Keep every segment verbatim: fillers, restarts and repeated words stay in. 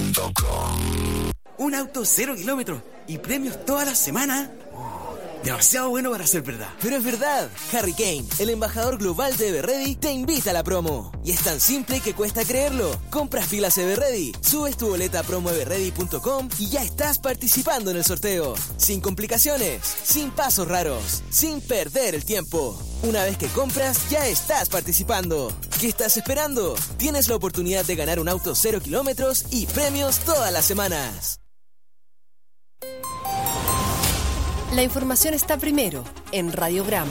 punto com. Un auto cero kilómetros y premios toda la semana. Demasiado bueno para ser verdad. Pero es verdad. Harry Kane, el embajador global de Everready, te invita a la promo. Y es tan simple que cuesta creerlo. Compras filas Everready, subes tu boleta a promo everready punto com y ya estás participando en el sorteo. Sin complicaciones, sin pasos raros, sin perder el tiempo. Una vez que compras, ya estás participando. ¿Qué estás esperando? Tienes la oportunidad de ganar un auto cero kilómetros y premios todas las semanas. La información está primero en Radiograma.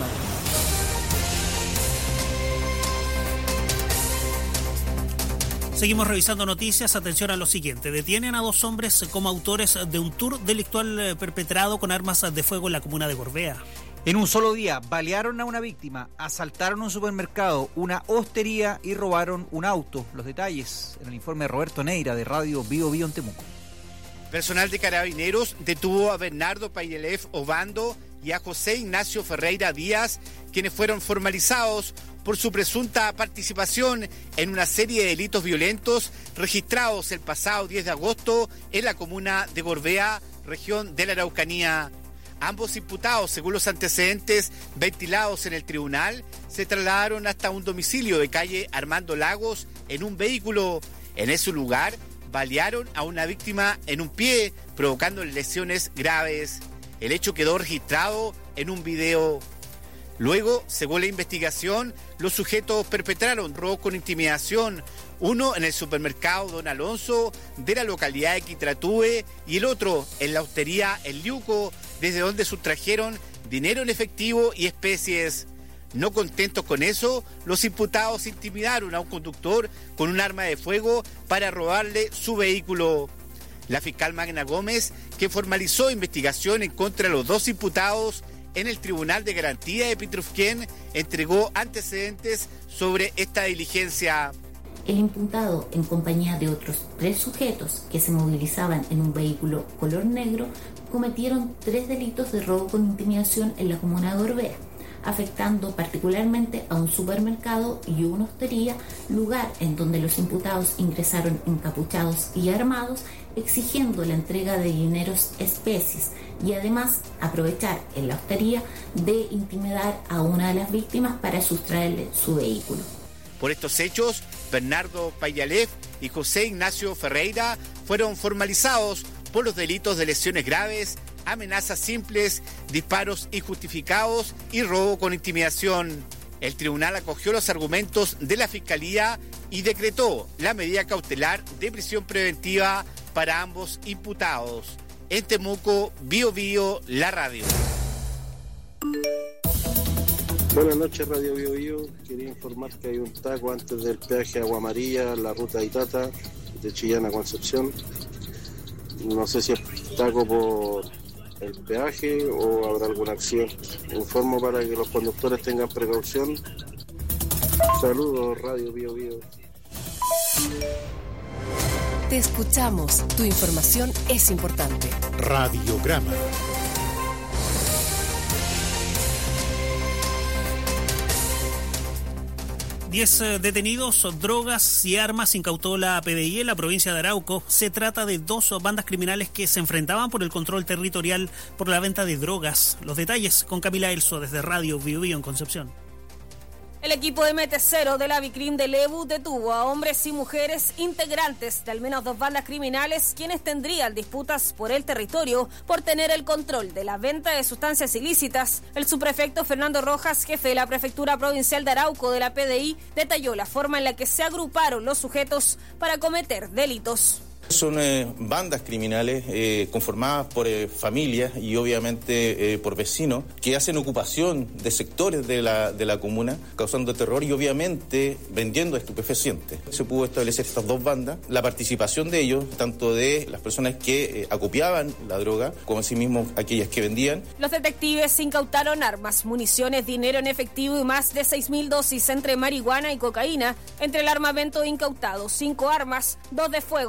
Seguimos revisando noticias. Atención a lo siguiente. Detienen a dos hombres como autores de un tour delictual perpetrado con armas de fuego en la comuna de Gorbea. En un solo día, balearon a una víctima, asaltaron un supermercado, una hostería y robaron un auto. Los detalles en el informe de Roberto Neira de Radio Bio Bio en Temuco. Personal de Carabineros detuvo a Bernardo Payelef Obando y a José Ignacio Ferreira Díaz, quienes fueron formalizados por su presunta participación en una serie de delitos violentos registrados el pasado diez de agosto en la comuna de Gorbea, región de la Araucanía. Ambos imputados, según los antecedentes ventilados en el tribunal, se trasladaron hasta un domicilio de calle Armando Lagos en un vehículo. En ese lugar, balearon a una víctima en un pie, provocando lesiones graves. El hecho quedó registrado en un video. Luego, según la investigación, los sujetos perpetraron robos con intimidación, uno en el supermercado Don Alonso de la localidad de Quitratúe y el otro en la hostería El Liuco, desde donde sustrajeron dinero en efectivo y especies. No contentos con eso, los imputados intimidaron a un conductor con un arma de fuego para robarle su vehículo. La fiscal Magna Gómez, que formalizó investigación en contra de los dos imputados en el Tribunal de Garantía de Pitrufquén, entregó antecedentes sobre esta diligencia. El imputado, en compañía de otros tres sujetos que se movilizaban en un vehículo color negro, cometieron tres delitos de robo con intimidación en la comuna de Gorbea, afectando particularmente a un supermercado y una hostería, lugar en donde los imputados ingresaron encapuchados y armados, exigiendo la entrega de dineros especies y además aprovechar en la hostería de intimidar a una de las víctimas para sustraerle su vehículo. Por estos hechos, Bernardo Payalef y José Ignacio Ferreira fueron formalizados por los delitos de lesiones graves, amenazas simples, disparos injustificados y robo con intimidación. El tribunal acogió los argumentos de la Fiscalía y decretó la medida cautelar de prisión preventiva para ambos imputados. En Temuco, Bio Bio, la radio. Buenas noches, Radio Bio Bio. Quería informar que hay un taco antes del peaje Agua Amarilla, la ruta de Itata, de Chillán a Concepción. No sé si es taco por el peaje o habrá alguna acción. Informo para que los conductores tengan precaución. Saludos, Radio Bio Bio. Te escuchamos. Tu información es importante. Radiograma. Diez detenidos, drogas y armas incautó la P D I en la provincia de Arauco. Se trata de dos bandas criminales que se enfrentaban por el control territorial por la venta de drogas. Los detalles con Camila Elso desde Radio Bio Bio en Concepción. El equipo de M T cero de la Vicrim de Lebu detuvo a hombres y mujeres integrantes de al menos dos bandas criminales, quienes tendrían disputas por el territorio por tener el control de la venta de sustancias ilícitas. El subprefecto Fernando Rojas, jefe de la Prefectura Provincial de Arauco de la P D I, detalló la forma en la que se agruparon los sujetos para cometer delitos. Son eh, bandas criminales eh, conformadas por eh, familias y obviamente eh, por vecinos que hacen ocupación de sectores de la, de la comuna, causando terror y obviamente vendiendo estupefacientes. Se pudo establecer estas dos bandas, la participación de ellos, tanto de las personas que eh, acopiaban la droga, como asimismo aquellas que vendían. Los detectives incautaron armas, municiones, dinero en efectivo y más de seis mil dosis entre marihuana y cocaína. Entre el armamento incautado, cinco armas, dos de fuego, una pistola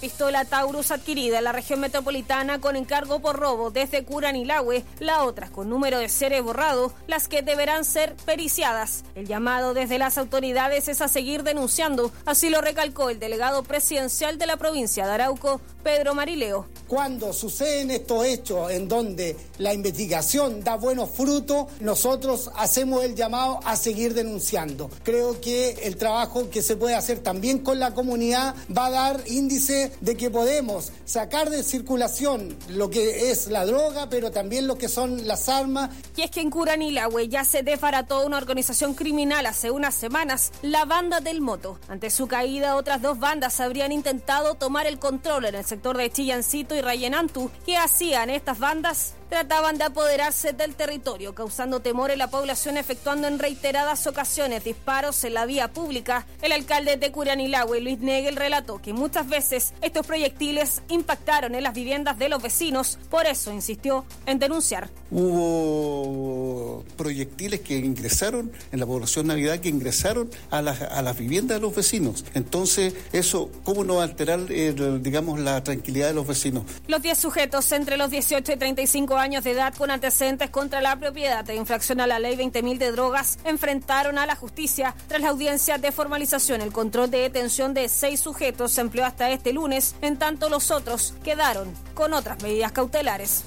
pistola Taurus adquirida en la región metropolitana con encargo por robo desde Curanilahue, la otra con número de serie borrado, las que deberán ser periciadas. El llamado desde las autoridades es a seguir denunciando, así lo recalcó el delegado presidencial de la provincia de Arauco, Pedro Marileo. Cuando suceden estos hechos en donde la investigación da buenos frutos, nosotros hacemos el llamado a seguir denunciando. Creo que el trabajo que se puede hacer también con la comunidad va a dar índice de que podemos sacar de circulación lo que es la droga, pero también lo que son las armas. Y es que en Curanilahue ya se desbarató una organización criminal hace unas semanas, la Banda del Moto. Ante su caída, otras dos bandas habrían intentado tomar el control en el sector de Chillancito y Rayenantu. ¿Qué hacían estas bandas? Trataban de apoderarse del territorio, causando temor en la población, efectuando en reiteradas ocasiones disparos en la vía pública. El alcalde de Curanilahue, Luis Negel, relató que muchas veces estos proyectiles impactaron en las viviendas de los vecinos, por eso insistió en denunciar. Hubo proyectiles que ingresaron en la población Navidad, que ingresaron a las, a las viviendas de los vecinos. Entonces, eso, ¿cómo no va a alterar, eh, digamos, la tranquilidad de los vecinos? Los diez sujetos entre los dieciocho y treinta y cinco años de edad con antecedentes contra la propiedad e infracción a la ley veinte mil de drogas enfrentaron a la justicia tras la audiencia de formalización. El control de detención de seis sujetos se empleó hasta este lunes, en tanto los otros quedaron con otras medidas cautelares.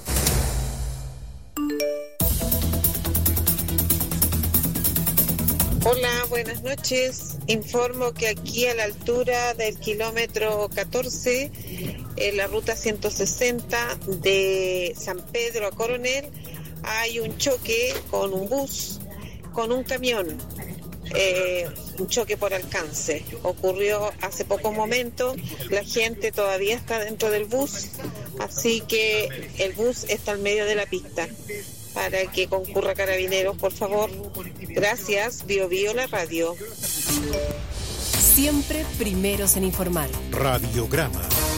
Hola, buenas noches. Informo que aquí a la altura del kilómetro catorce, en la ruta ciento sesenta de San Pedro a Coronel, hay un choque con un bus, con un camión, eh, un choque por alcance. Ocurrió hace pocos momentos, la gente todavía está dentro del bus, así que el bus está al medio de la pista. Para que concurra Carabineros, por favor. Gracias, Bio Bio la radio. Siempre primeros en informar. Radiograma.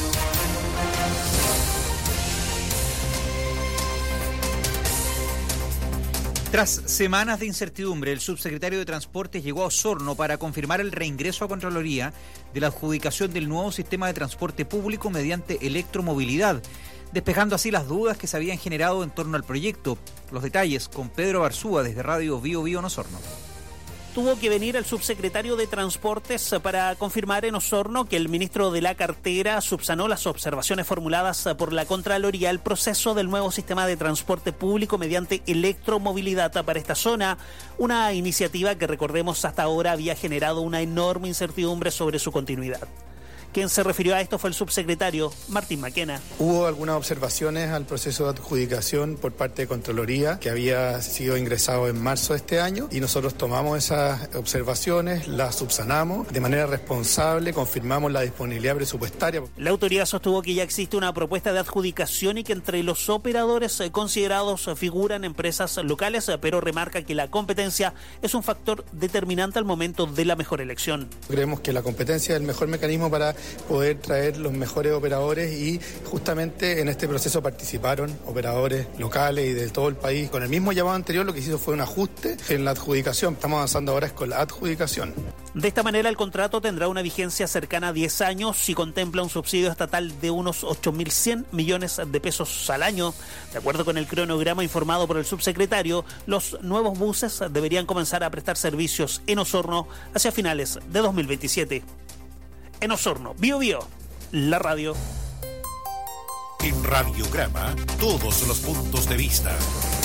Tras semanas de incertidumbre, el subsecretario de Transportes llegó a Osorno para confirmar el reingreso a Contraloría de la adjudicación del nuevo sistema de transporte público mediante electromovilidad, despejando así las dudas que se habían generado en torno al proyecto. Los detalles con Pedro Barzúa desde Radio Bio Bio en Osorno. Tuvo que venir el subsecretario de Transportes para confirmar en Osorno que el ministro de la cartera subsanó las observaciones formuladas por la Contraloría al proceso del nuevo sistema de transporte público mediante electromovilidad para esta zona, una iniciativa que, recordemos, hasta ahora había generado una enorme incertidumbre sobre su continuidad. Quien se refirió a esto fue el subsecretario Martín Maquena. Hubo algunas observaciones al proceso de adjudicación por parte de Contraloría, que había sido ingresado en marzo de este año, y nosotros tomamos esas observaciones, las subsanamos de manera responsable, confirmamos la disponibilidad presupuestaria. La autoridad sostuvo que ya existe una propuesta de adjudicación y que entre los operadores considerados figuran empresas locales, pero remarca que la competencia es un factor determinante al momento de la mejor elección. Creemos que la competencia es el mejor mecanismo para poder traer los mejores operadores, y justamente en este proceso participaron operadores locales y de todo el país. Con el mismo llamado anterior, lo que se hizo fue un ajuste en la adjudicación. Estamos avanzando ahora es con la adjudicación. De esta manera, el contrato tendrá una vigencia cercana a diez años y contempla un subsidio estatal de unos ocho mil cien millones de pesos al año. De acuerdo con el cronograma informado por el subsecretario, los nuevos buses deberían comenzar a prestar servicios en Osorno hacia finales de dos mil veintisiete. En Osorno, Bio Bio, la radio. En Radiograma, todos los puntos de vista.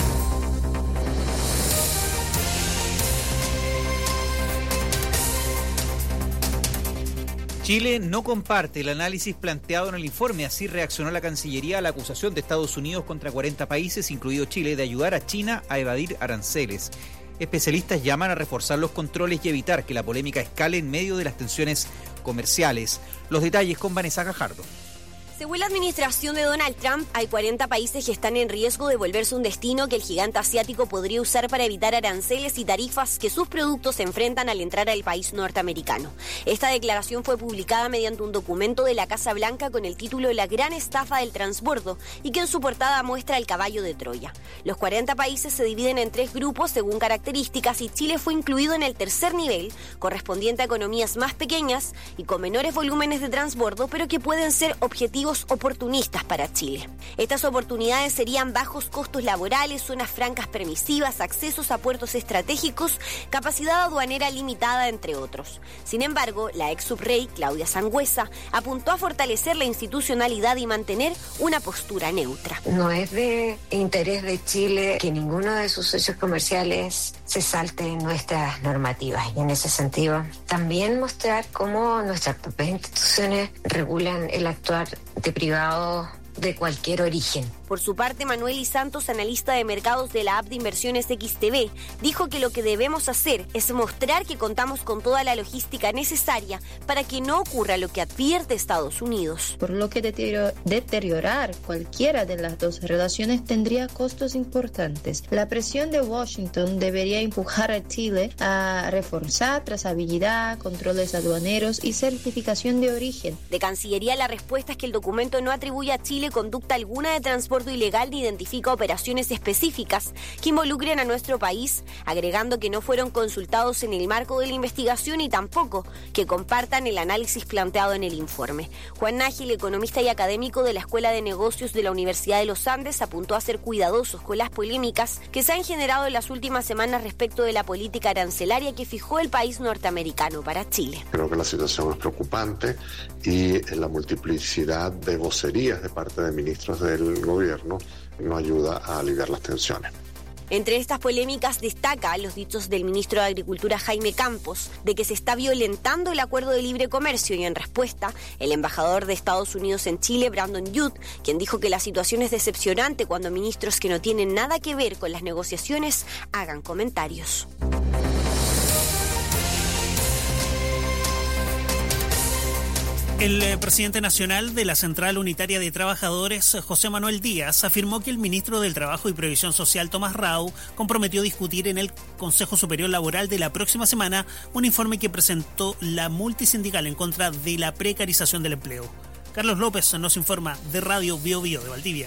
Chile no comparte el análisis planteado en el informe. Así reaccionó la Cancillería a la acusación de Estados Unidos contra cuarenta países, incluido Chile, de ayudar a China a evadir aranceles. Especialistas llaman a reforzar los controles y evitar que la polémica escale en medio de las tensiones comerciales. Los detalles con Vanessa Gajardo. Según la administración de Donald Trump, hay cuarenta países que están en riesgo de volverse un destino que el gigante asiático podría usar para evitar aranceles y tarifas que sus productos se enfrentan al entrar al país norteamericano. Esta declaración fue publicada mediante un documento de la Casa Blanca con el título La gran estafa del transbordo y que en su portada muestra el caballo de Troya. Los cuarenta países se dividen en tres grupos según características y Chile fue incluido en el tercer nivel, correspondiente a economías más pequeñas y con menores volúmenes de transbordo, pero que pueden ser objetivos oportunistas para Chile. Estas oportunidades serían bajos costos laborales, zonas francas permisivas, accesos a puertos estratégicos, capacidad aduanera limitada, entre otros. Sin embargo, la ex subrey, Claudia Sangüesa, apuntó a fortalecer la institucionalidad y mantener una postura neutra. No es de interés de Chile que ninguno de sus socios comerciales se salte nuestras normativas y en ese sentido también mostrar cómo nuestras propias instituciones regulan el actuar de privados de cualquier origen. Por su parte, Manuel Y. Santos, analista de mercados de la app de inversiones X T V, dijo que lo que debemos hacer es mostrar que contamos con toda la logística necesaria para que no ocurra lo que advierte Estados Unidos. Por lo que deterior- deteriorar cualquiera de las dos relaciones tendría costos importantes. La presión de Washington debería empujar a Chile a reforzar trazabilidad, controles aduaneros y certificación de origen. De Cancillería, la respuesta es que el documento no atribuye a Chile conducta alguna de transporte ilegal ni identifica operaciones específicas que involucren a nuestro país, agregando que no fueron consultados en el marco de la investigación y tampoco que compartan el análisis planteado en el informe. Juan Nájil, economista y académico de la Escuela de Negocios de la Universidad de los Andes, apuntó a ser cuidadosos con las polémicas que se han generado en las últimas semanas respecto de la política arancelaria que fijó el país norteamericano para Chile. Creo que la situación es preocupante y la multiplicidad de vocerías de parte de ministros del gobierno no ayuda a aliviar las tensiones. Entre estas polémicas destaca los dichos del ministro de Agricultura Jaime Campos de que se está violentando el acuerdo de libre comercio y en respuesta el embajador de Estados Unidos en Chile, Brandon Youth, quien dijo que la situación es decepcionante cuando ministros que no tienen nada que ver con las negociaciones hagan comentarios. El presidente nacional de la Central Unitaria de Trabajadores, José Manuel Díaz, afirmó que el ministro del Trabajo y Previsión Social, Tomás Rau, comprometió discutir en el Consejo Superior Laboral de la próxima semana un informe que presentó la multisindical en contra de la precarización del empleo. Carlos López nos informa de Radio Bio Bio de Valdivia.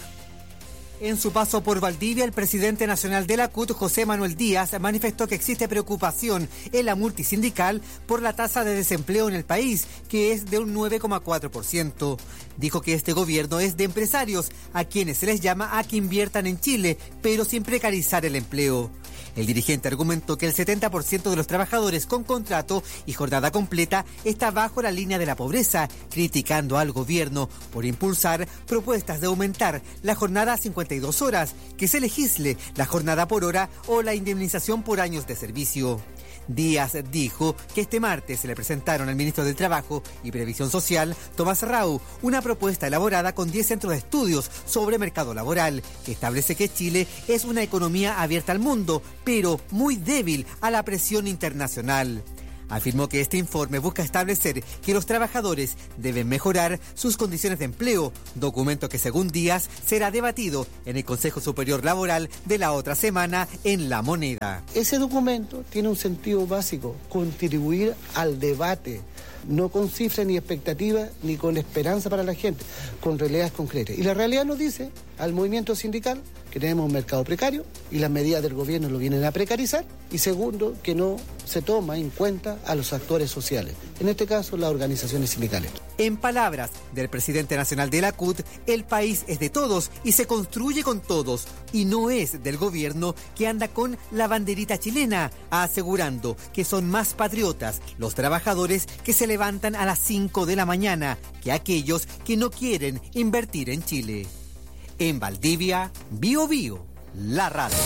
En su paso por Valdivia, el presidente nacional de la C U T, José Manuel Díaz, manifestó que existe preocupación en la multisindical por la tasa de desempleo en el país, que es de un nueve coma cuatro por ciento. Dijo que este gobierno es de empresarios, a quienes se les llama a que inviertan en Chile, pero sin precarizar el empleo. El dirigente argumentó que el setenta por ciento de los trabajadores con contrato y jornada completa está bajo la línea de la pobreza, criticando al gobierno por impulsar propuestas de aumentar la jornada a cincuenta y dos horas, que se legisle la jornada por hora o la indemnización por años de servicio. Díaz dijo que este martes se le presentaron al ministro del Trabajo y Previsión Social, Tomás Rau, una propuesta elaborada con diez centros de estudios sobre mercado laboral, que establece que Chile es una economía abierta al mundo, pero muy débil a la presión internacional. Afirmó que este informe busca establecer que los trabajadores deben mejorar sus condiciones de empleo, documento que según Díaz será debatido en el Consejo Superior Laboral de la otra semana en La Moneda. Ese documento tiene un sentido básico, contribuir al debate, no con cifras ni expectativas ni con esperanza para la gente, con realidades concretas. Y la realidad nos dice al movimiento sindical que tenemos un mercado precario y las medidas del gobierno lo vienen a precarizar, y segundo, que no se toma en cuenta a los actores sociales, en este caso las organizaciones sindicales. En palabras del presidente nacional de la C U T, el país es de todos y se construye con todos, y no es del gobierno que anda con la banderita chilena, asegurando que son más patriotas los trabajadores que se levantan a las cinco de la mañana que aquellos que no quieren invertir en Chile. En Valdivia, Bio Bio, la radio.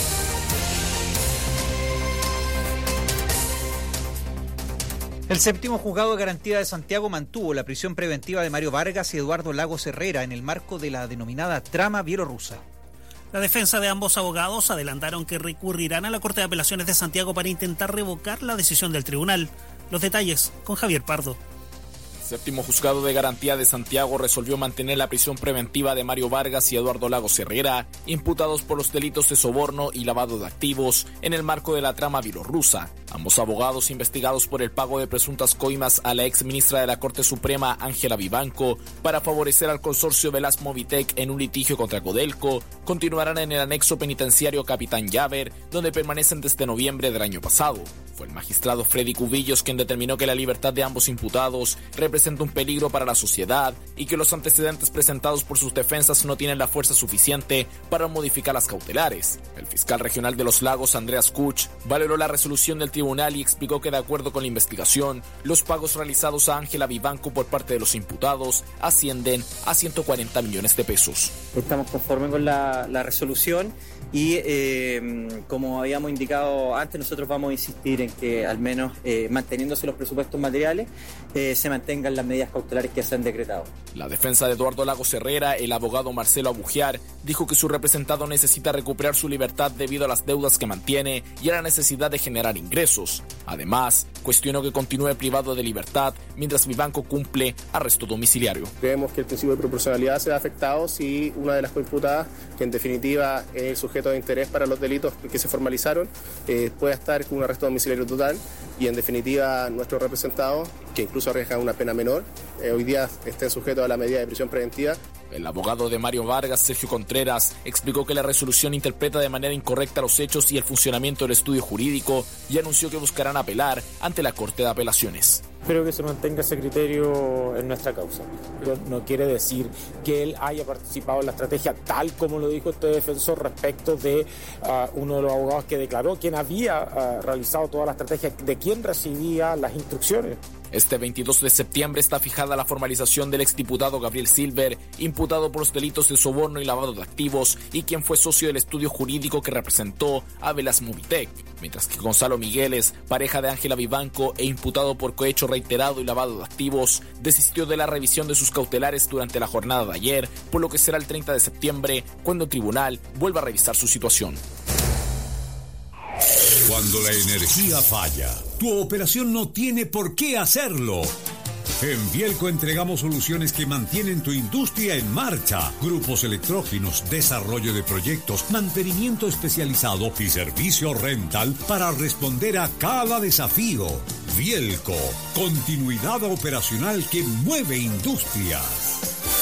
El séptimo juzgado de garantía de Santiago mantuvo la prisión preventiva de Mario Vargas y Eduardo Lagos Herrera en el marco de la denominada trama bielorrusa. La defensa de ambos abogados adelantaron que recurrirán a la Corte de Apelaciones de Santiago para intentar revocar la decisión del tribunal. Los detalles con Javier Pardo. Séptimo Juzgado de Garantía de Santiago resolvió mantener la prisión preventiva de Mario Vargas y Eduardo Lagos Herrera, imputados por los delitos de soborno y lavado de activos en el marco de la trama bielorrusa. Ambos abogados investigados por el pago de presuntas coimas a la ex ministra de la Corte Suprema, Ángela Vivanco, para favorecer al consorcio Velas Movitec en un litigio contra Codelco, continuarán en el anexo penitenciario Capitán Llaver, donde permanecen desde noviembre del año pasado. Fue el magistrado Freddy Cubillos quien determinó que la libertad de ambos imputados representa un peligro para la sociedad y que los antecedentes presentados por sus defensas no tienen la fuerza suficiente para modificar las cautelares. El fiscal regional de Los Lagos, Andreas Kuch, valoró la resolución del tribunal y explicó que de acuerdo con la investigación, los pagos realizados a Ángela Vivanco por parte de los imputados ascienden a ciento cuarenta millones de pesos. Estamos conformes con la, la resolución y eh, como habíamos indicado antes, nosotros vamos a insistir en que al menos eh, manteniéndose los presupuestos materiales eh, se mantengan las medidas cautelares que se han decretado. La defensa de Eduardo Lagos Herrera, el abogado Marcelo Abugiar, dijo que su representado necesita recuperar su libertad debido a las deudas que mantiene y a la necesidad de generar ingresos. Además, cuestionó que continúe privado de libertad mientras Vivanco cumple arresto domiciliario. Creemos que el principio de proporcionalidad se ha afectado si una de las coimputadas, que en definitiva es el sujeto de interés para los delitos que se formalizaron, eh, pueda estar con un arresto domiciliario total y en definitiva nuestro representado, que incluso arriesga una pena menor, eh, hoy día estén sujetos a la medida de prisión preventiva. El abogado de Mario Vargas, Sergio Contreras, explicó que la resolución interpreta de manera incorrecta los hechos y el funcionamiento del estudio jurídico y anunció que buscarán apelar ante la Corte de Apelaciones. Espero que se mantenga ese criterio en nuestra causa. No quiere decir que él haya participado en la estrategia tal como lo dijo este defensor respecto de uh, uno de los abogados que declaró quien había uh, realizado toda la estrategia, de quién recibía las instrucciones. Este veintidós de septiembre está fijada la formalización del exdiputado Gabriel Silver, imputado por los delitos de soborno y lavado de activos y quien fue socio del estudio jurídico que representó a Velas Movitec, mientras que Gonzalo Migueles, pareja de Ángela Vivanco e imputado por cohecho reiterado y lavado de activos, desistió de la revisión de sus cautelares durante la jornada de ayer, por lo que será el treinta de septiembre cuando el tribunal vuelva a revisar su situación. Cuando la energía falla, tu operación no tiene por qué hacerlo. En Vielco entregamos soluciones que mantienen tu industria en marcha. Grupos electrógenos, desarrollo de proyectos, mantenimiento especializado y servicio rental para responder a cada desafío. Vielco, continuidad operacional que mueve industrias.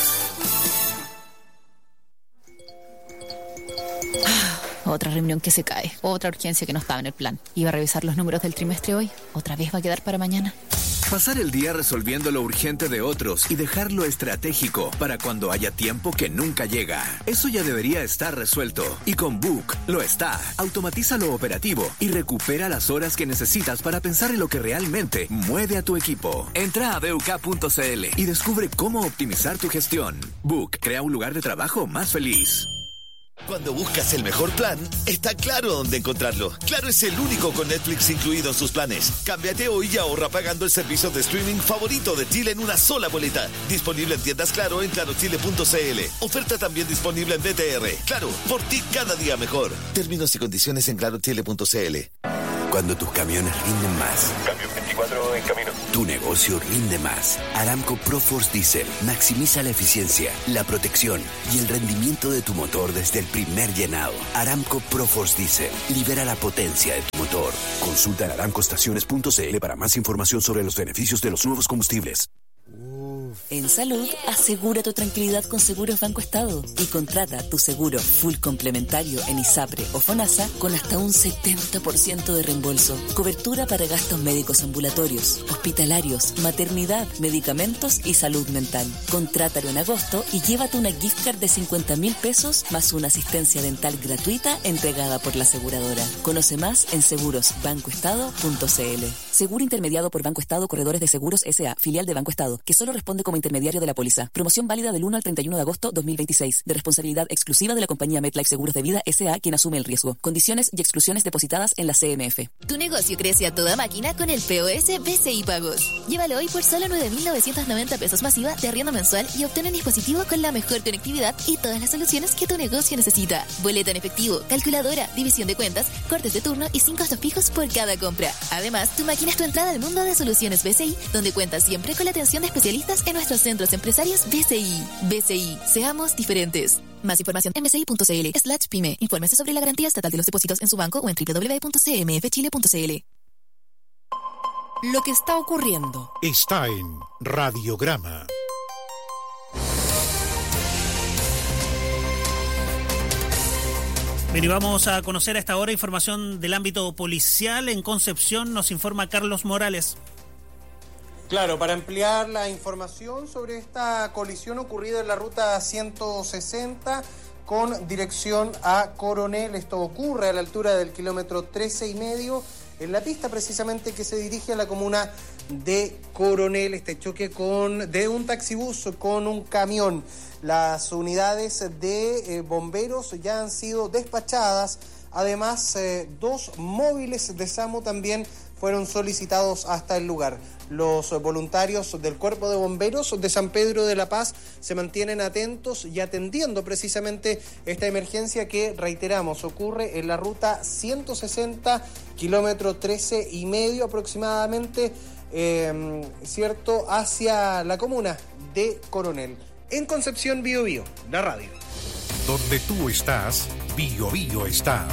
Otra reunión que se cae, otra urgencia que no estaba en el plan. Iba a revisar los números del trimestre hoy, otra vez va a quedar para mañana. Pasar el día resolviendo lo urgente de otros y dejar lo estratégico para cuando haya tiempo que nunca llega. Eso ya debería estar resuelto. Y con Book lo está. Automatiza lo operativo y recupera las horas que necesitas para pensar en lo que realmente mueve a tu equipo. Entra a buk punto cl y descubre cómo optimizar tu gestión. Book crea un lugar de trabajo más feliz. Cuando buscas el mejor plan, está Claro dónde encontrarlo. Claro es el único con Netflix incluido en sus planes. Cámbiate hoy y ahorra pagando el servicio de streaming favorito de Chile en una sola boleta. Disponible en tiendas Claro en claro chile punto cl. Oferta también disponible en B T R. Claro, por ti cada día mejor. Términos y condiciones en claro chile punto cl. Cuando tus camiones rinden más. Cambio veinticuatro en camino. Tu negocio rinde más. Aramco ProForce Diesel maximiza la eficiencia, la protección y el rendimiento de tu motor desde el primer llenado. Aramco ProForce Diesel libera la potencia de tu motor. Consulta en aramco estaciones punto cl para más información sobre los beneficios de los nuevos combustibles. En salud, asegura tu tranquilidad con Seguros Banco Estado y contrata tu seguro full complementario en ISAPRE o FONASA con hasta un setenta por ciento de reembolso. Cobertura para gastos médicos ambulatorios, hospitalarios, maternidad, medicamentos y salud mental. Contrátalo en agosto y llévate una gift card de cincuenta mil pesos más una asistencia dental gratuita entregada por la aseguradora. Conoce más en seguros banco estado punto cl. Seguro intermediado por Banco Estado Corredores de Seguros S A, filial de Banco Estado, que solo responde con como intermediario de la póliza. Promoción válida del uno al treinta y uno de agosto dos mil veintiséis. De responsabilidad exclusiva de la compañía MetLife Seguros de Vida S A, quien asume el riesgo. Condiciones y exclusiones depositadas en la C M F. Tu negocio crece a toda máquina con el P O S B C I Pagos. Llévalo hoy por solo nueve mil novecientos noventa pesos masiva de arriendo mensual y obtén un dispositivo con la mejor conectividad y todas las soluciones que tu negocio necesita. Boleta en efectivo, calculadora, división de cuentas, cortes de turno y sin costos fijos por cada compra. Además, tu máquina es tu entrada al mundo de soluciones B C I, donde cuentas siempre con la atención de especialistas en nuestros centros empresarios B C I. B C I, seamos diferentes. Más información en bci.cl slash pyme. Infórmese sobre la garantía estatal de los depósitos en su banco o en doble u doble u doble u punto c m f chile punto c l. Lo que está ocurriendo está en Radiograma. Bien, y vamos a conocer a esta hora información del ámbito policial. En Concepción nos informa Carlos Morales. Claro, para ampliar la información sobre esta colisión ocurrida en la ruta ciento sesenta con dirección a Coronel. Esto ocurre a la altura del kilómetro trece y medio, en la pista precisamente que se dirige a la comuna de Coronel. Este choque con de un taxibús con un camión. Las unidades de eh, bomberos ya han sido despachadas. Además, eh, dos móviles de SAMU también fueron solicitados hasta el lugar. Los voluntarios del Cuerpo de Bomberos de San Pedro de la Paz se mantienen atentos y atendiendo precisamente esta emergencia que, reiteramos, ocurre en la ruta ciento sesenta, kilómetro trece y medio aproximadamente, eh, cierto, hacia la comuna de Coronel. En Concepción, Bío Bío, la radio. Donde tú estás, Bío Bío está.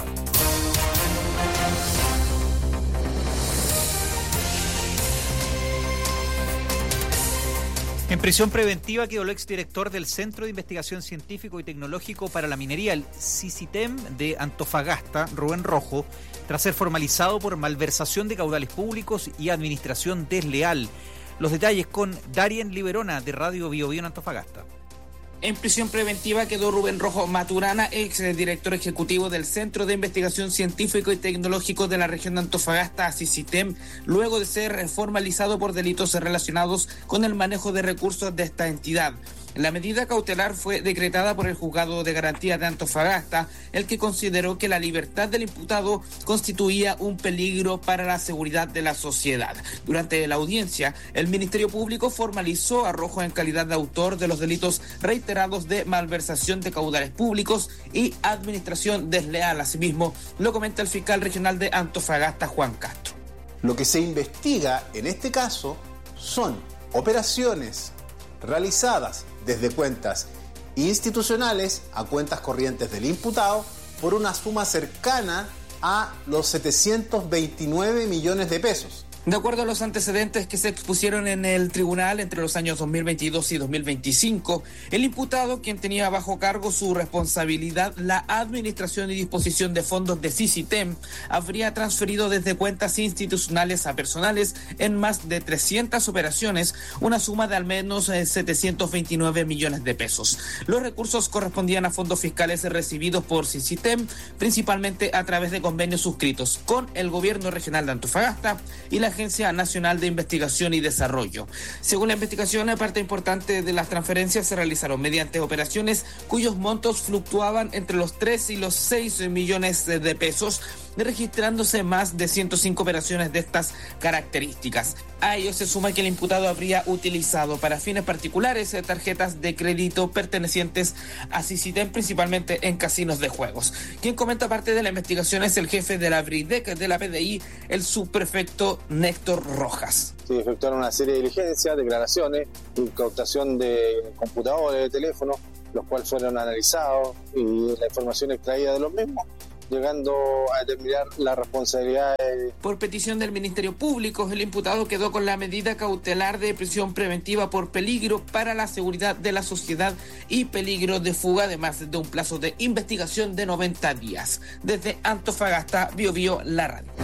En prisión preventiva quedó el exdirector del Centro de Investigación Científico y Tecnológico para la Minería, el CICITEM de Antofagasta, Rubén Rojo, tras ser formalizado por malversación de caudales públicos y administración desleal. Los detalles con Darien Liberona de Radio Bío Bío en Antofagasta. En prisión preventiva quedó Rubén Rojo Maturana, ex director ejecutivo del Centro de Investigación Científico y Tecnológico de la región de Antofagasta, CICITEM, luego de ser formalizado por delitos relacionados con el manejo de recursos de esta entidad. La medida cautelar fue decretada por el Juzgado de Garantía de Antofagasta, el que consideró que la libertad del imputado constituía un peligro para la seguridad de la sociedad. Durante la audiencia, el Ministerio Público formalizó a Rojo en calidad de autor de los delitos reiterados de malversación de caudales públicos y administración desleal. Asimismo, lo comenta el fiscal regional de Antofagasta, Juan Castro. Lo que se investiga en este caso son operaciones realizadas desde cuentas institucionales a cuentas corrientes del imputado por una suma cercana a los setecientos veintinueve millones de pesos. De acuerdo a los antecedentes que se expusieron en el tribunal entre los años dos mil veintidós y dos mil veinticinco, el imputado, quien tenía bajo cargo su responsabilidad la administración y disposición de fondos de CICITEM, habría transferido desde cuentas institucionales a personales en más de trescientas operaciones una suma de al menos setecientos veintinueve millones de pesos. Los recursos correspondían a fondos fiscales recibidos por CICITEM, principalmente a través de convenios suscritos con el gobierno regional de Antofagasta y la Agencia Nacional de Investigación y Desarrollo. Según la investigación, parte importante de las transferencias se realizaron mediante operaciones cuyos montos fluctuaban entre los tres y los seis millones de pesos, registrándose más de ciento cinco operaciones de estas características. A ello se suma que el imputado habría utilizado para fines particulares tarjetas de crédito pertenecientes a CICITEM, principalmente en casinos de juegos. Quien comenta parte de la investigación es el jefe de la BRIDEC de la P D I, el subprefecto Néctor Rojas. Se efectuaron una serie de diligencias, declaraciones, incautación de computadores, de teléfonos, los cuales fueron analizados y la información extraída de los mismos, llegando a determinar la responsabilidad. Por petición del Ministerio Público, el imputado quedó con la medida cautelar de prisión preventiva por peligro para la seguridad de la sociedad y peligro de fuga, además de un plazo de investigación de noventa días. Desde Antofagasta, Bío Bío, la radio.